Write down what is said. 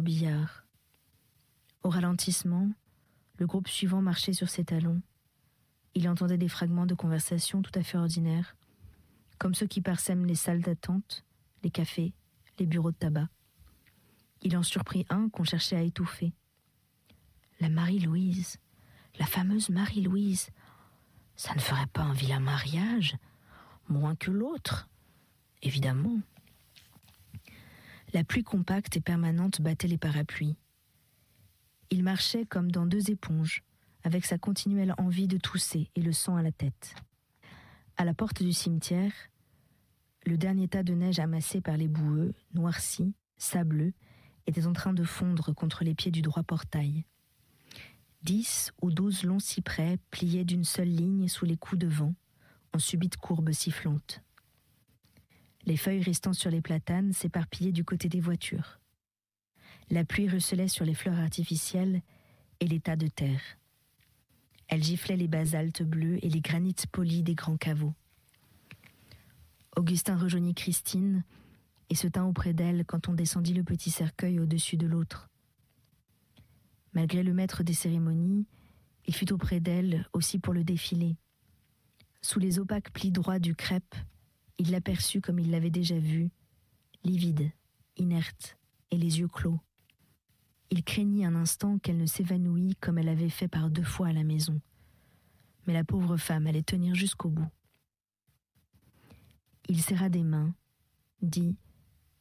billard. Au ralentissement, le groupe suivant marchait sur ses talons. Il entendait des fragments de conversation tout à fait ordinaires, comme ceux qui parsèment les salles d'attente, les cafés, les bureaux de tabac. Il en surprit un qu'on cherchait à étouffer. La Marie-Louise, la fameuse Marie-Louise, ça ne ferait pas un vilain mariage, moins que l'autre, évidemment. La pluie compacte et permanente battait les parapluies. Il marchait comme dans deux éponges, avec sa continuelle envie de tousser et le sang à la tête. À la porte du cimetière, le dernier tas de neige amassé par les boueux, noirci, sableux, était en train de fondre contre les pieds du droit portail. 10 ou 12 longs cyprès pliaient d'une seule ligne sous les coups de vent, en subite courbe sifflante. Les feuilles restant sur les platanes s'éparpillaient du côté des voitures. La pluie ruisselait sur les fleurs artificielles et les tas de terre. Elle giflait les basaltes bleus et les granites polis des grands caveaux. Augustin rejoignit Christine et se tint auprès d'elle quand on descendit le petit cercueil au-dessus de l'autre. Malgré le maître des cérémonies, il fut auprès d'elle aussi pour le défilé. Sous les opaques plis droits du crêpe, il l'aperçut comme il l'avait déjà vue, livide, inerte et les yeux clos. Il craignit un instant qu'elle ne s'évanouît comme elle avait fait par 2 fois à la maison. Mais la pauvre femme allait tenir jusqu'au bout. Il serra des mains, dit « Merci ».